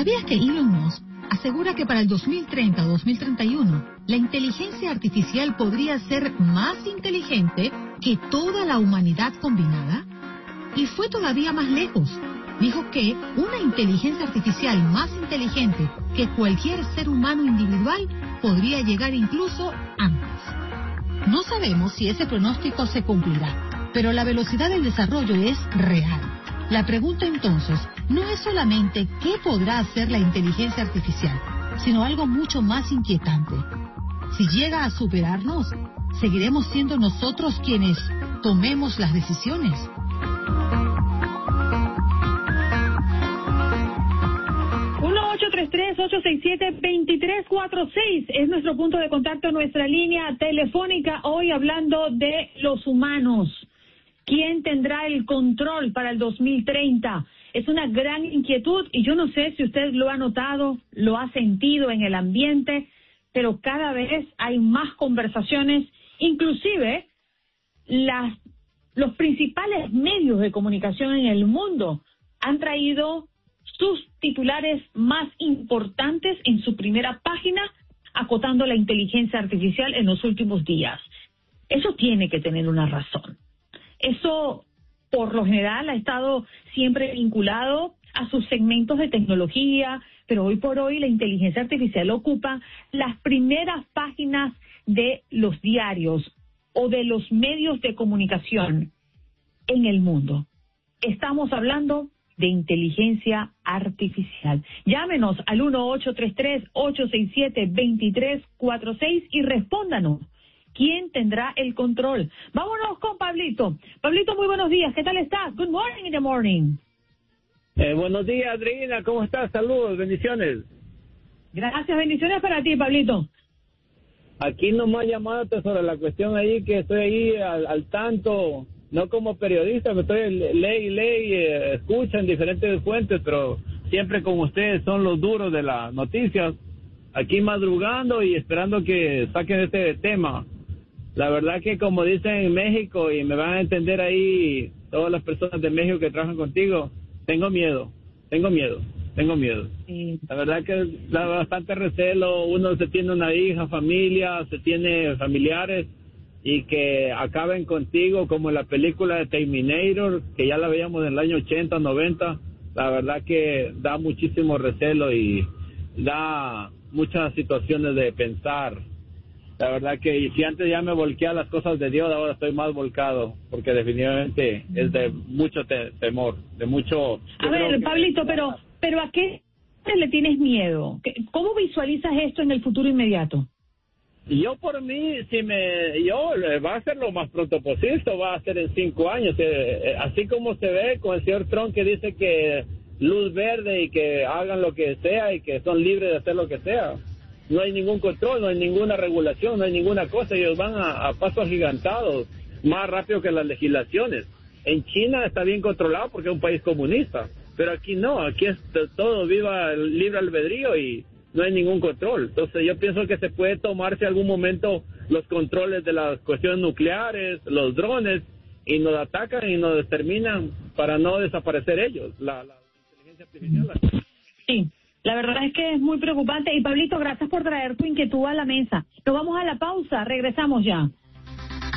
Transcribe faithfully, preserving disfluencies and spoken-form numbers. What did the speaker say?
¿Sabías que Elon Musk asegura que para el dos mil treinta o dos mil treinta y uno la inteligencia artificial podría ser más inteligente que toda la humanidad combinada? Y fue todavía más lejos. Dijo que una inteligencia artificial más inteligente que cualquier ser humano individual podría llegar incluso antes. No sabemos si ese pronóstico se cumplirá, pero la velocidad del desarrollo es real. La pregunta entonces no es solamente qué podrá hacer la inteligencia artificial, sino algo mucho más inquietante. Si llega a superarnos, ¿seguiremos siendo nosotros quienes tomemos las decisiones? uno ocho tres tres, ocho seis siete, dos tres cuatro seis es nuestro punto de contacto, nuestra línea telefónica, hoy hablando de los humanos. ¿Quién tendrá el control para el dos mil treinta? Es una gran inquietud y yo no sé si usted lo ha notado, lo ha sentido en el ambiente, pero cada vez hay más conversaciones, inclusive las, los principales medios de comunicación en el mundo han traído sus titulares más importantes en su primera página, acotando la inteligencia artificial en los últimos días. Eso tiene que tener una razón. Eso, por lo general, ha estado siempre vinculado a sus segmentos de tecnología, pero hoy por hoy la inteligencia artificial ocupa las primeras páginas de los diarios o de los medios de comunicación en el mundo. Estamos hablando de inteligencia artificial. Llámenos al uno ocho tres tres, ocho seis siete, dos tres cuatro seis y respóndanos. ¿Quién tendrá el control? Vámonos con Pablito. Pablito, muy buenos días. ¿Qué tal estás? Good morning in the morning. Eh, buenos días, Adriana. ¿Cómo estás? Saludos, bendiciones. Gracias, bendiciones para ti, Pablito. Aquí nomás llamándote sobre la cuestión ahí, que estoy ahí al, al tanto, no como periodista, me estoy ley, ley, eh, escucha en diferentes fuentes, pero siempre con ustedes son los duros de las noticias. Aquí madrugando y esperando que saquen este tema. La verdad que como dicen en México, y me van a entender ahí todas las personas de México que trabajan contigo, tengo miedo, tengo miedo, tengo miedo. Sí. La verdad que da bastante recelo, uno se tiene una hija, familia, se tiene familiares, y que acaben contigo como en la película de Terminator, que ya la veíamos en el año ochenta, noventa, la verdad que da muchísimo recelo y da muchas situaciones de pensar. La verdad que si antes ya me volqué a las cosas de Dios, ahora estoy más volcado, porque definitivamente es de mucho te temor, de mucho... A ver, Pablito, pero pero ¿a qué le tienes miedo? ¿Cómo visualizas esto en el futuro inmediato? Yo por mí, si me, yo va a ser lo más pronto posible, esto va a ser en cinco años, eh, así como se ve con el señor Trump que dice que luz verde y que hagan lo que sea y que son libres de hacer lo que sea. No hay ningún control, no hay ninguna regulación, no hay ninguna cosa. Ellos van a, a pasos agigantados, más rápido que las legislaciones. En China está bien controlado porque es un país comunista, pero aquí no, aquí es todo viva el libre albedrío y no hay ningún control. Entonces yo pienso que se puede tomarse algún momento los controles de las cuestiones nucleares, los drones, y nos atacan y nos determinan para no desaparecer ellos, la, la inteligencia artificial. Sí. La verdad es que es muy preocupante. Y Pablito, gracias por traer tu inquietud a la mesa. Nos vamos a la pausa, regresamos ya.